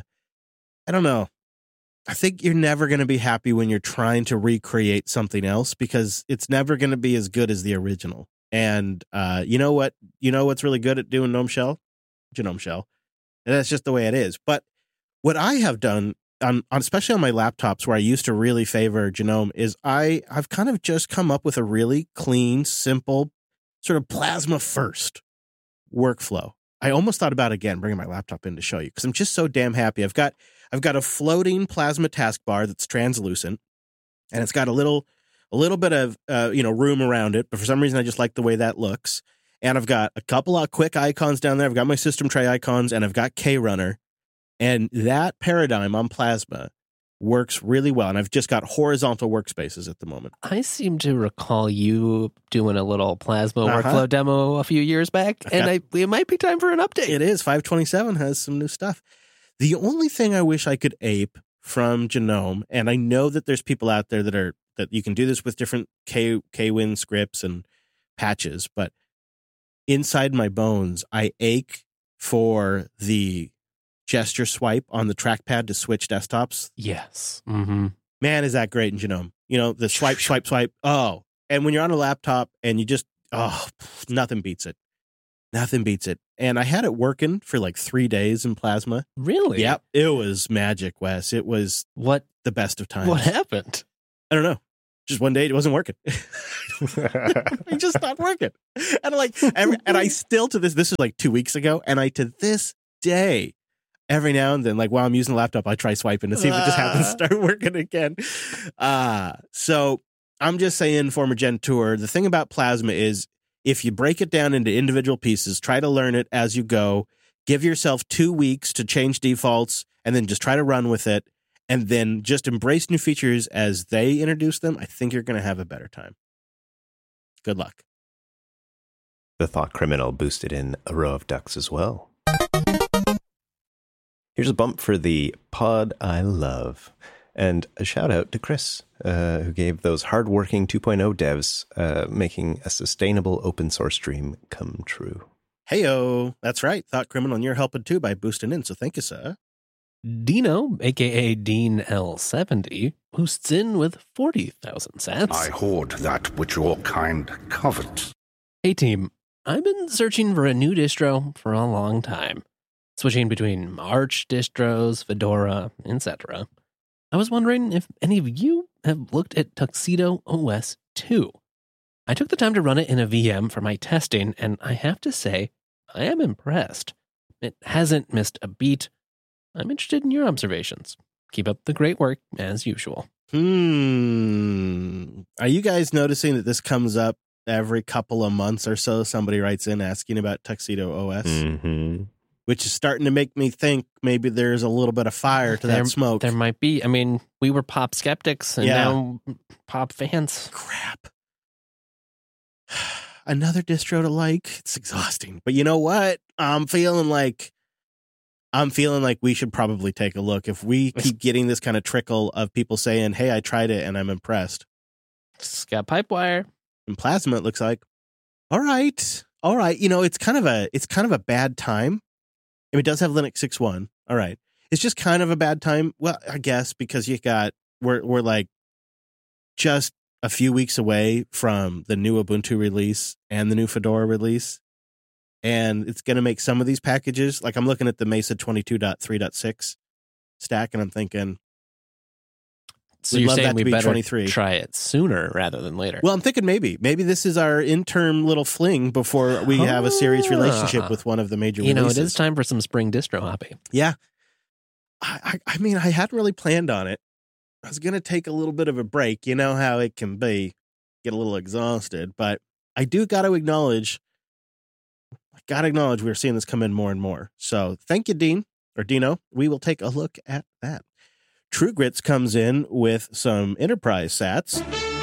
I don't know. I think you're never going to be happy when you're trying to recreate something else because it's never going to be as good as the original. And uh, you know what? You know what's really good at doing GNOME Shell? GNOME Shell. And that's just the way it is. But what I have done, on, on especially on my laptops where I used to really favor GNOME, is I, I've kind of just come up with a really clean, simple, sort of Plasma first workflow. I almost thought about, again, bringing my laptop in to show you because I'm just so damn happy. I've got I've got a floating Plasma taskbar that's translucent, and it's got a little a little bit of uh, you know room around it. But for some reason, I just like the way that looks. And I've got a couple of quick icons down there. I've got my system tray icons, and I've got KRunner. And that paradigm on Plasma works really well. And I've just got horizontal workspaces at the moment. I seem to recall you doing a little Plasma uh-huh. workflow demo a few years back, and I, it might be time for an update. It is. five twenty-seven has some new stuff. The only thing I wish I could ape from GNOME, and I know that there's people out there that are that you can do this with different K, KWin scripts and patches, but inside my bones, I ache for the gesture swipe on the trackpad to switch desktops. Yes. Mm-hmm. Man, is that great in Genome. You know, the swipe, swipe, swipe. Oh, and when you're on a laptop and you just, oh, nothing beats it. Nothing beats it. And I had it working for like three days in Plasma. Really? Yep. It was magic, Wes. It was What? the best of times. What happened? I don't know. Just one day it wasn't working. It just stopped working. And like, every, and I still to this, this is like two weeks ago. And I, to this day, every now and then, like while I'm using the laptop, I try swiping to see if it just happens to start working again. Uh, so I'm just saying, former Gen Tour, the thing about Plasma is if you break it down into individual pieces, try to learn it as you go, give yourself two weeks to change defaults, and then just try to run with it, and then just embrace new features as they introduce them, I think you're going to have a better time. Good luck. The Thought Criminal boosted in a row of ducks as well. Here's a bump for the pod I love. And a shout out to Chris, uh, who gave those hardworking two point oh devs uh, making a sustainable open source dream come true. Heyo, that's right. Thought Criminal, and you're helping too by boosting in, so thank you, sir. Dino, a k a. Dean L seventy, boosts in with forty thousand sats. I hoard that which your kind covet. Hey team, I've been searching for a new distro for a long time, switching between Arch distros, Fedora, et cetera. I was wondering if any of you have looked at Tuxedo O S two. I took the time to run it in a V M for my testing, and I have to say, I am impressed. It hasn't missed a beat. I'm interested in your observations. Keep up the great work, as usual. Hmm. Are you guys noticing that this comes up every couple of months or so? Somebody writes in asking about Tuxedo O S. Mm-hmm. Which is starting to make me think maybe there's a little bit of fire to there, that smoke. There might be. I mean, we were pop skeptics and Yeah. now pop fans. Crap. Another distro to like. It's exhausting. But you know what? I'm feeling like I'm feeling like we should probably take a look. If we keep getting this kind of trickle of people saying, hey, I tried it and I'm impressed. It's got Pipewire. And Plasma, it looks like. All right. All right. You know, it's kind of a it's kind of a bad time. I mean, it does have Linux six point one. All right. It's just kind of a bad time. Well, I guess because you got, we're, we're like just a few weeks away from the new Ubuntu release and the new Fedora release. And it's going to make some of these packages, like I'm looking at the Mesa twenty-two point three point six stack and I'm thinking, So we'd you're love saying that we to be better twenty-three. try it sooner rather than later. well, I'm thinking maybe, maybe this is our interim little fling before we have a serious relationship Ah. with one of the major you know, releases. it is time for some spring distro hopping. Yeah. I, I, I mean, I hadn't really planned on it. I was going to take a little bit of a break. You know how it can be, get a little exhausted. But I do got to acknowledge, I got to acknowledge we're seeing this come in more and more. So thank you, Dean, or Dino. We will take a look at that. True Grits comes in with some enterprise sats.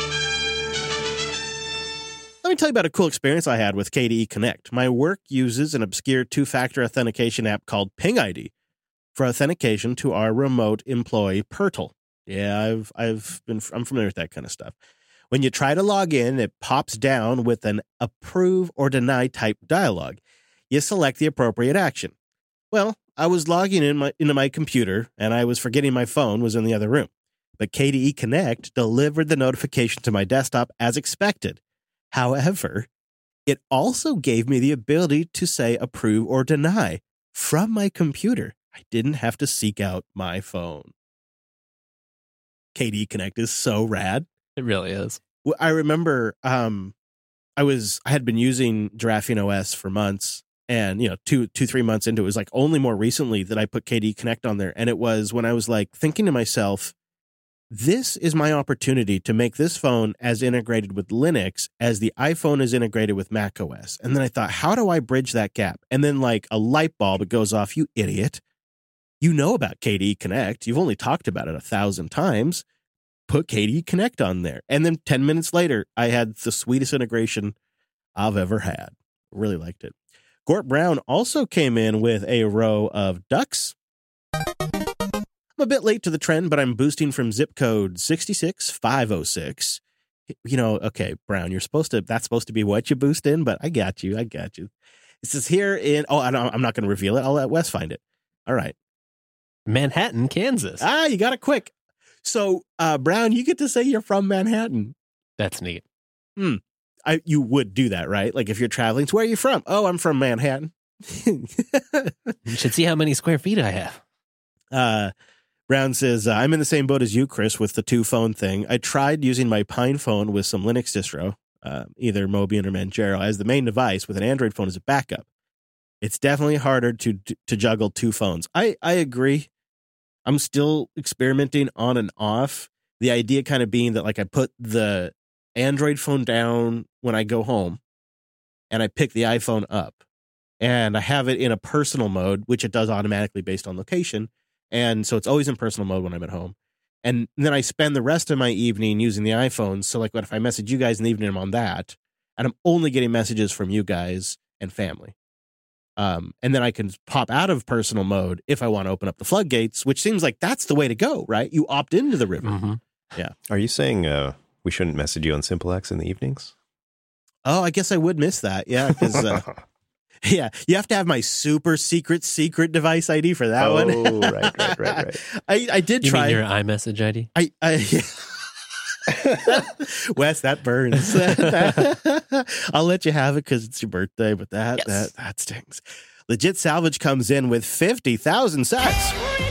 Let me tell you about a cool experience I had with K D E Connect. My work uses an obscure two-factor authentication app called PingID for authentication to our remote employee Pertle. Yeah, I've I've been I'm familiar with that kind of stuff. When you try to log in, it pops down with an approve or deny type dialog. You select the appropriate action. Well, I was logging in my, into my computer, and I was forgetting my phone was in the other room. But K D E Connect delivered the notification to my desktop as expected. However, it also gave me the ability to say approve or deny from my computer. I didn't have to seek out my phone. K D E Connect is so rad. It really is. Well, I remember um, I was I had been using Giraffing O S for months, and you know, two two three months into it, it was like only more recently that I put K D E Connect on there, and it was when I was like thinking to myself, this is my opportunity to make this phone as integrated with Linux as the iPhone is integrated with Mac O S. And then I thought, how do I bridge that gap? And then like a light bulb, it goes off. You idiot! You know about K D E Connect. You've only talked about it a thousand times. Put K D E Connect on there. And then ten minutes later, I had the sweetest integration I've ever had. Really liked it. Gort Brown also came in with a row of ducks. I'm a bit late to the trend, but I'm boosting from zip code six six five oh six. You know, okay, Brown, you're supposed to, that's supposed to be what you boost in, but I got you. I got you. It says here in, oh, I don't, I'm not going to reveal it. I'll let Wes find it. All right. Manhattan, Kansas. Ah, you got it quick. So, uh, Brown, you get to say you're from Manhattan. That's neat. Hmm. I, you would do that, right? Like if you're traveling, so where are you from? Oh, I'm from Manhattan. You should see how many square feet I have. Uh, Brown says, uh, I'm in the same boat as you, Chris, with the two phone thing. I tried using my Pine phone with some Linux distro, uh, either Mobian or Manjaro, as the main device with an Android phone as a backup. It's definitely harder to to juggle two phones. I, I agree. I'm still experimenting on and off. The idea kind of being that like I put the Android phone down when I go home and I pick the iPhone up and I have it in a personal mode, which it does automatically based on location. And so it's always in personal mode when I'm at home. And then I spend the rest of my evening using the iPhone. So like what if I message you guys in the evening, I'm on that and I'm only getting messages from you guys and family. Um, and then I can pop out of personal mode if I want to open up the floodgates, which seems like that's the way to go, right? You opt into the river. Mm-hmm. Yeah. Are you saying uh, we shouldn't message you on SimpleX in the evenings? Oh, I guess I would miss that. Yeah. Because, uh, yeah, you have to have my super secret, secret device I D for that oh, one. Oh, right, right, right, right. I, I did You try. mean your iMessage I D? I, I yeah. Wes, that burns. I'll let you have it because it's your birthday, but that Yes. that that stings. Legit Salvage comes in with fifty thousand sats.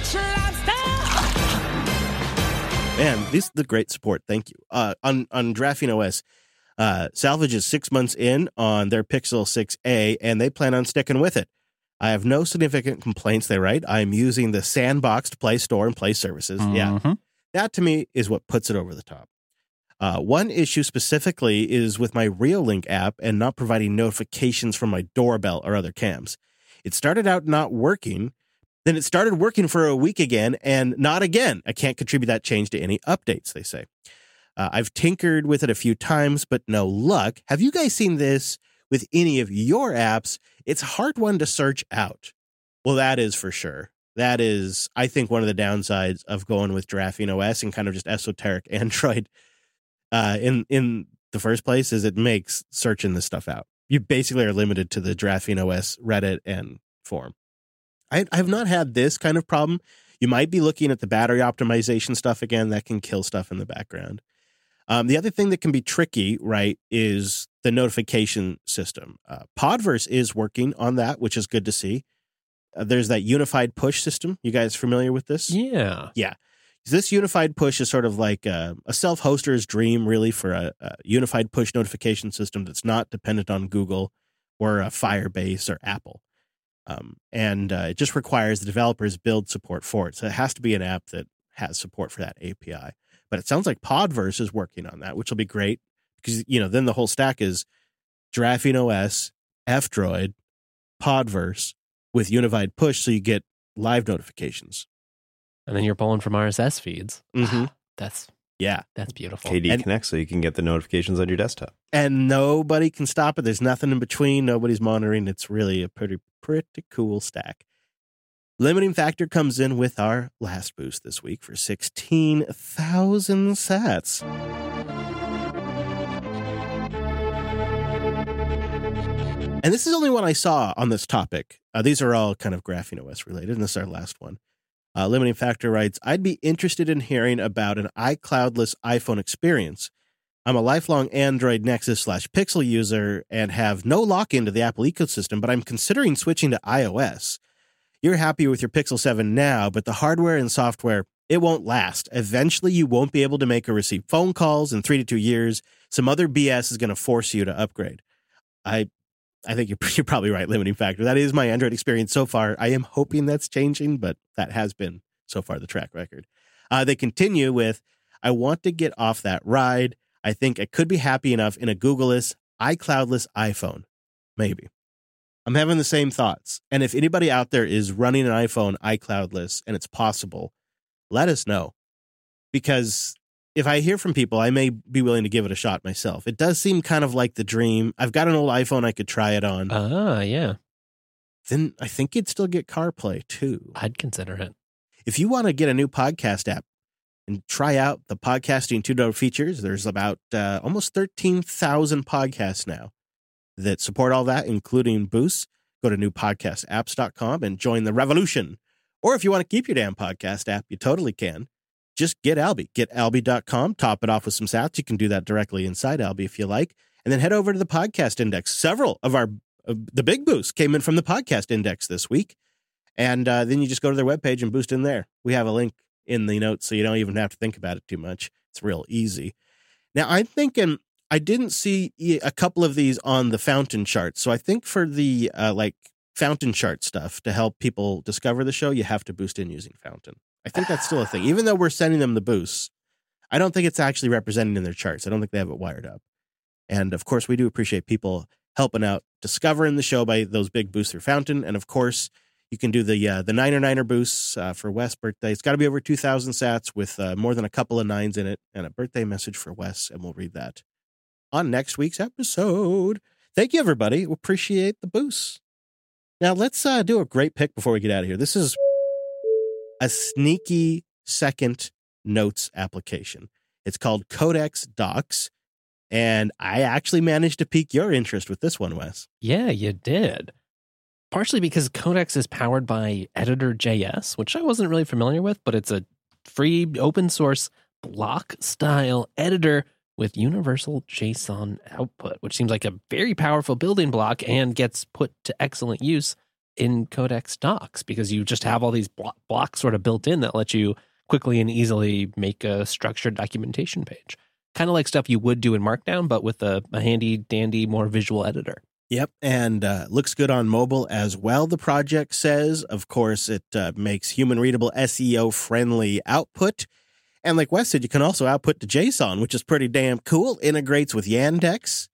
Man, this is the great support. Thank you. Uh, on on Graphene O S, uh, Salvage is six months in on their Pixel six A, and they plan on sticking with it. I have no significant complaints. They write, I'm using the sandboxed Play Store and Play services. Mm-hmm. Yeah, that to me is what puts it over the top. Uh, one issue specifically is with my Reolink app and not providing notifications from my doorbell or other cams. It started out not working, then it started working for a week again, and not again. I can't contribute that change to any updates, they say. Uh, I've tinkered with it a few times, but no luck. Have you guys seen this with any of your apps? It's a hard one to search out. Well, that is for sure. That is, I think, one of the downsides of going with Graphene O S and kind of just esoteric Android uh, in, in the first place is it makes searching this stuff out. You basically are limited to the Graphene O S Reddit and forum. I, I have not had this kind of problem. You might be looking at the battery optimization stuff again. That can kill stuff in the background. Um, the other thing that can be tricky, right, is the notification system. Uh, Podverse is working on that, which is good to see. Uh, there's that unified push system. You guys familiar with this? Yeah. Yeah. This unified push is sort of like a, a self-hoster's dream, really, for a, a unified push notification system that's not dependent on Google or a Firebase or Apple. Um, and uh, it just requires the developers build support for it. So it has to be an app that has support for that A P I. But it sounds like Podverse is working on that, which will be great because, you know, then the whole stack is Graphene O S, F-Droid, Podverse with unified push, so you get live notifications. And then you're pulling from R S S feeds. Mm-hmm. That's Yeah. that's beautiful. K D And- Connect, so you can get the notifications on your desktop. And nobody can stop it. There's nothing in between. Nobody's monitoring. It's really a pretty, pretty cool stack. Limiting Factor comes in with our last boost this week for sixteen thousand sats. And this is the only one I saw on this topic. Uh, these are all kind of Graphene O S related, and this is our last one. Uh, Limiting Factor writes, I'd be interested in hearing about an iCloudless iPhone experience. I'm a lifelong Android Nexus slash Pixel user and have no lock-in to the Apple ecosystem, but I'm considering switching to iOS. You're happy with your Pixel seven now, but the hardware and software, it won't last. Eventually, you won't be able to make or receive phone calls in three to two years. Some other B S is going to force you to upgrade. I I think you're, you're probably right, Limiting Factor. That is my Android experience so far. I am hoping that's changing, but that has been so far the track record. Uh, they continue with, I want to get off that ride. I think I could be happy enough in a Google-less, iCloudless iPhone. Maybe. I'm having the same thoughts. And if anybody out there is running an iPhone iCloudless and it's possible, let us know. Because if I hear from people, I may be willing to give it a shot myself. It does seem kind of like the dream. I've got an old iPhone I could try it on. Ah, yeah. Then I think you'd still get CarPlay too. I'd consider it. If you want to get a new podcast app and try out the podcasting two point oh features, there's about uh, almost thirteen thousand podcasts now that support all that, including Boost. Go to new podcast apps dot com and join the revolution Or if you want to keep your damn podcast app, you totally can. Just get Alby. Get Alby dot com, top it off with some sats. You can do that directly inside Alby if you like. And then head over to the podcast index. Several of our, uh, the big boosts came in from the podcast index this week. And uh, then you just go to their webpage and boost in there. We have a link in the notes, so you don't even have to think about it too much. It's real easy. Now, I'm thinking, I didn't see a couple of these on the Fountain chart. So I think for the uh, like Fountain chart stuff to help people discover the show, you have to boost in using Fountain. I think that's still a thing. Even though we're sending them the boosts, I don't think it's actually represented in their charts. I don't think they have it wired up. And of course, we do appreciate people helping out discovering the show by those big boosts through Fountain. And of course, you can do the uh, the Niner Niner boosts uh, for Wes' birthday. It's got to be over two thousand sats with uh, more than a couple of nines in it and a birthday message for Wes, and we'll read that on next week's episode. Thank you, everybody. We appreciate the boosts. Now, let's uh, do a great pick before we get out of here. This is a sneaky second notes application. It's called Codex Docs, and I actually managed to pique your interest with this one, Wes. Yeah, you did. Partially because Codex is powered by Editor dot J S, which I wasn't really familiar with, but it's a free open source block style editor with universal JSON output, which seems like a very powerful building block and gets put to excellent use in Codex Docs because you just have all these blo- blocks sort of built in that let you quickly and easily make a structured documentation page. Kind of like stuff you would do in Markdown, but with a, a handy dandy, more visual editor. Yep, and uh, looks good on mobile as well, the project says. Of course, it uh, makes human-readable S E O-friendly output. And like Wes said, you can also output to JSON, which is pretty damn cool. Integrates with Yandex.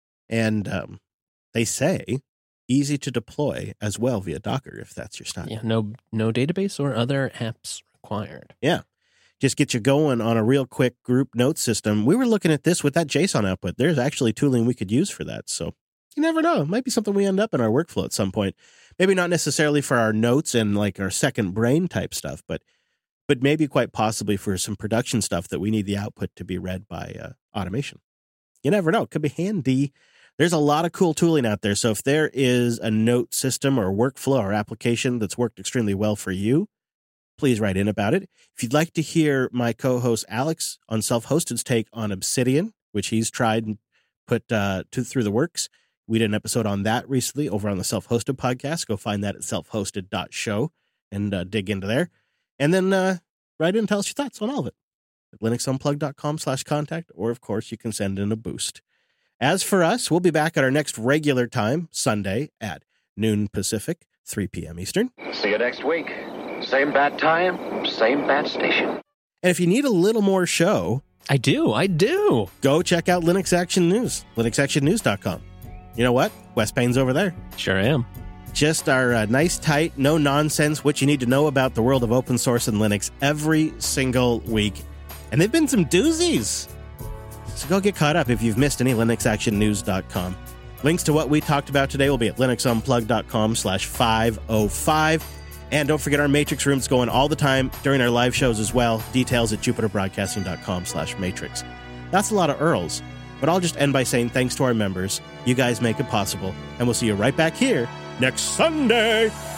And um, they say easy to deploy as well via Docker, if that's your style. Yeah, no, no database or other apps required. Yeah, just get you going on a real quick group note system. We were looking at this with that JSON output. There's actually tooling we could use for that, so you never know. It might be something we end up in our workflow at some point. Maybe not necessarily for our notes and like our second brain type stuff, but but maybe quite possibly for some production stuff that we need the output to be read by uh, automation. You never know. It could be handy. There's a lot of cool tooling out there. So if there is a note system or workflow or application that's worked extremely well for you, please write in about it. If you'd like to hear my co-host Alex on Self-Hosted's take on Obsidian, which he's tried and put uh, to, through the works, we did an episode on that recently over on the Self-Hosted podcast. Go find that at self hosted dot show and uh, dig into there. And then uh, write in and tell us your thoughts on all of it at linux unplugged dot com slash contact, or of course you can send in a boost. As for us, we'll be back at our next regular time, Sunday at noon Pacific, three p.m. Eastern. See you next week. Same bat time, same bat station. And if you need a little more show, I do, I do. Go check out Linux Action News, linux action news dot com. You know what? Wes Payne's over there. Sure am. Just our uh, nice, tight, no nonsense, what you need to know about the world of open source and Linux every single week. And they've been some doozies. So go get caught up if you've missed any linux action news dot com. Links to what we talked about today will be at linux unplugged dot com slash five oh five. And don't forget our Matrix room's going all the time during our live shows as well. Details at jupiter broadcasting dot com slash matrix. That's a lot of Earls. But I'll just end by saying thanks to our members. You guys make it possible. And we'll see you right back here next Sunday.